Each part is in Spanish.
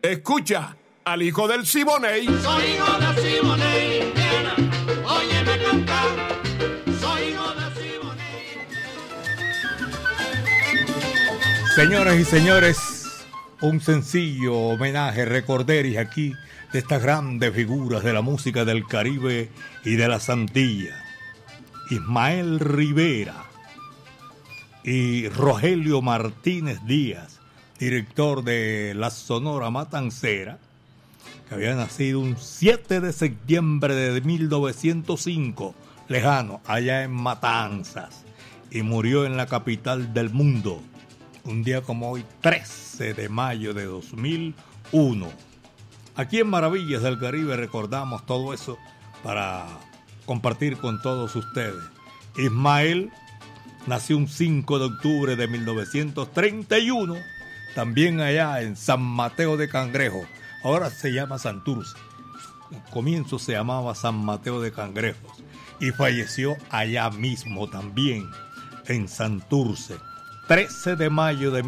Escucha al hijo del Siboney. Soy hijo del Siboney, nena, óyeme cantar. Soy hijo del Siboney. Señoras y señores, un sencillo homenaje, recorderis aquí de estas grandes figuras de la música del Caribe y de las Antillas. Ismael Rivera y Rogelio Martínez Díaz, director de la Sonora Matancera, que había nacido un 7 de septiembre de 1905, lejano, allá en Matanzas, y murió en la capital del mundo, un día como hoy, 13 de mayo de 2001. Aquí en Maravillas del Caribe recordamos todo eso para compartir con todos ustedes. Ismael nació un 5 de octubre de 1931, también allá en San Mateo de Cangrejo. Ahora se llama Santurce. Al comienzo se llamaba San Mateo de Cangrejos. Y falleció allá mismo también, en Santurce, 13 de mayo de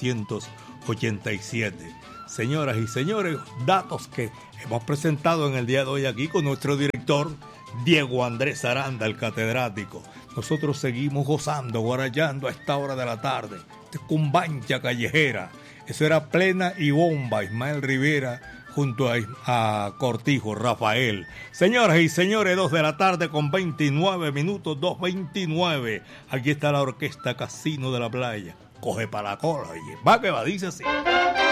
1987. Señoras y señores, datos que hemos presentado en el día de hoy aquí con nuestro director, Diego Andrés Aranda, el catedrático. Nosotros seguimos gozando, guarayando a esta hora de la tarde. Cumbancha callejera. Eso era plena y bomba. Ismael Rivera junto a Cortijo, Rafael. Señoras y señores, 2 de la tarde con 29 minutos, 2:29. Aquí está la orquesta Casino de la Playa. Coge para la cola, oye. Va que va, dice así.